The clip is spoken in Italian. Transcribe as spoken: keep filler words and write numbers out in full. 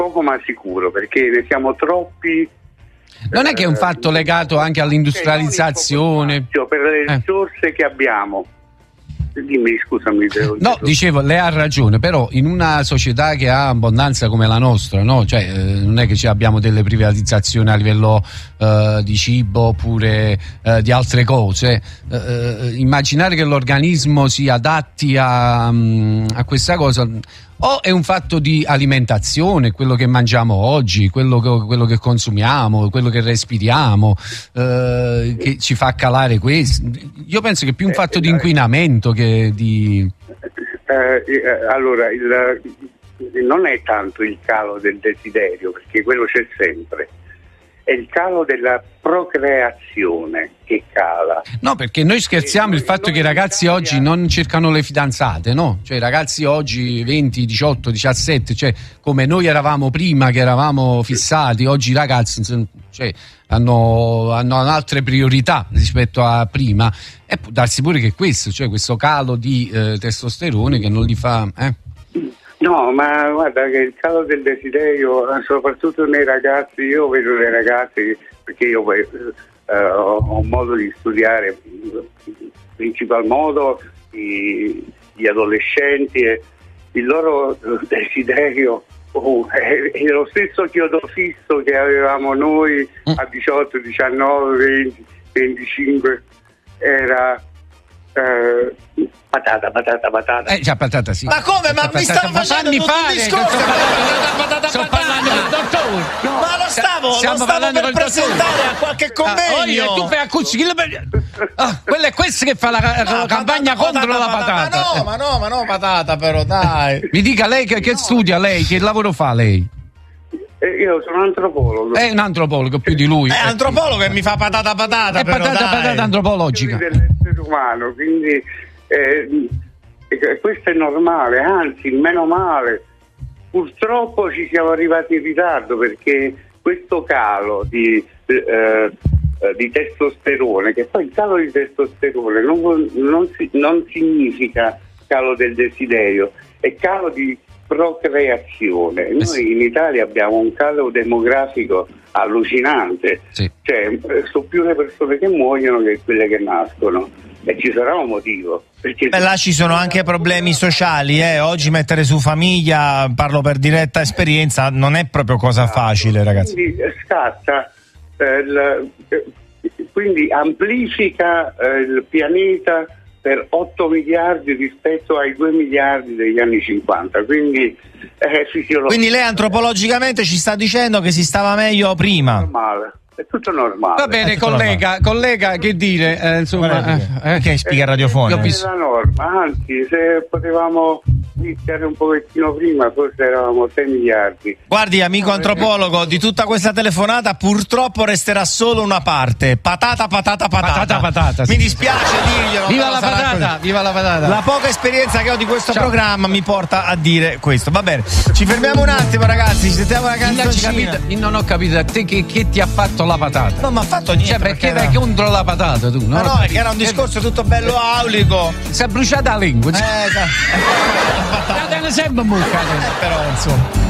poco ma sicuro, perché ne siamo troppi. Non è che è un fatto legato anche all'industrializzazione? Per le risorse eh. che abbiamo. Dimmi, scusami. Devo no, dire. dicevo, lei ha ragione, però in una società che ha abbondanza come la nostra, no? Cioè, eh, non è che abbiamo delle privatizzazioni a livello eh, di cibo oppure eh, di altre cose. Eh, eh, immaginare che l'organismo si adatti a, a questa cosa... O è un fatto di alimentazione, quello che mangiamo oggi, quello che, quello che consumiamo, quello che respiriamo, eh, che ci fa calare questo. Io penso che è più un fatto eh, di inquinamento che di... Eh, eh, allora, il, non è tanto il calo del desiderio, perché quello c'è sempre. È il calo della procreazione che cala. No, perché noi scherziamo e il fatto che i ragazzi Italia... oggi non cercano le fidanzate, no? Cioè i ragazzi oggi venti, diciotto, diciassette, cioè come noi eravamo prima che eravamo fissati, oggi i ragazzi cioè, hanno, hanno altre priorità rispetto a prima e può darsi pure che questo, cioè questo calo di eh, testosterone che non li fa... Eh? No, ma guarda che il calo del desiderio, soprattutto nei ragazzi, io vedo dei ragazzi, perché io eh, ho, ho un modo di studiare, in principal modo i, gli adolescenti, e il loro desiderio oh, è, è lo stesso chiodo fisso che avevamo noi a diciotto, diciannove, venti, venticinque, era... Eh, patata, patata, patata. Eh già, patata, sì. Ma come? Ma patata, mi stavo facendo tutto fare, il discorso. Patata, patata, sto parlando col dottore. No, ma lo stavo, lo stavo per presentare a qualche convegno. Ah, oh, tu fai a cucci, ah, quello è questo che fa la, no, la campagna patata, contro patata, la patata. Ma no, ma no, ma no, patata però, dai. Mi dica lei che, che no. studia lei, che lavoro fa lei? Io sono antropologo. È un antropologo più di lui. È antropologo e mi fa patata patata. È però, patata dai. patata antropologica. Dell'essere umano, quindi eh, questo è normale, anzi, meno male. Purtroppo ci siamo arrivati in ritardo perché questo calo di, eh, di testosterone, che poi il calo di testosterone non, non, si, non significa calo del desiderio, è calo di procreazione. Noi in Italia abbiamo un calo demografico allucinante, sì. Cioè sono più le persone che muoiono che quelle che nascono, e ci sarà un motivo. Perché Beh, là ci sono anche problemi sociali, eh. Oggi mettere su famiglia, parlo per diretta esperienza, non è proprio cosa facile, ragazzi. Quindi scatta, eh, il, quindi amplifica eh, il pianeta per otto miliardi rispetto ai due miliardi degli anni cinquanta, quindi è fisiologico. Quindi lei antropologicamente ci sta dicendo che si stava meglio prima? Normale, è tutto normale. Va bene, collega, normale. collega, che dire, eh, insomma, eh, eh, che spiega radiofonico? È la norma, anzi, se potevamo iniziare un pochettino prima, forse eravamo sei miliardi. Guardi, amico antropologo, di tutta questa telefonata purtroppo resterà solo una parte: patata, patata, patata. Patata, patata. Mi dispiace dirglielo. Viva la patata, così. viva la patata. La poca esperienza che ho di questo Ciao. programma mi porta a dire questo. Va bene, ci fermiamo un attimo, ragazzi. Ci sentiamo una canzoncina. Non ho capito a te che, che ti ha fatto la patata. Non mi ha fatto niente. Cioè, perché, perché vai era... contro la patata tu, no? Ma no, perché era un discorso tutto bello aulico. Si è bruciata la lingua. Eh, esatto. La tengo sempre mucca. Però insomma.